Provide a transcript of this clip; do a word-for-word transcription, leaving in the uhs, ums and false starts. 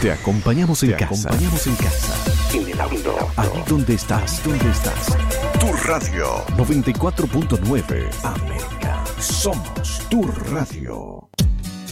Te acompañamos en Te casa. acompañamos en casa. En el auto. Ahí donde estás, donde estás. Tu radio. noventa y cuatro punto nueve América. Somos tu radio.